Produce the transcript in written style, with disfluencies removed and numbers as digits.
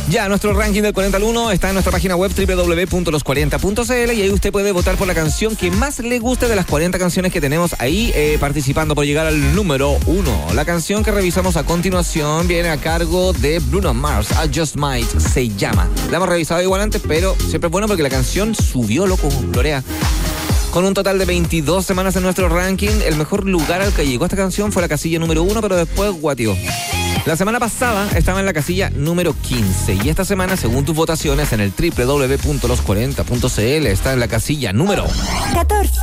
Ya, nuestro ranking del 40 al 1 está en nuestra página web www.los40.cl y ahí usted puede votar por la canción que más le guste de las 40 canciones que tenemos ahí participando por llegar al número 1. La canción que revisamos a continuación viene a cargo de Bruno Mars, I Just Might se llama. La hemos revisado igual antes, pero siempre es bueno porque la canción subió, loco, Lorea. Con un total de 22 semanas en nuestro ranking, el mejor lugar al que llegó esta canción fue la casilla número 1, pero después guateó. La semana pasada estaba en la casilla número 15 y esta semana, según tus votaciones en el www.los40.cl, está en la casilla número 14.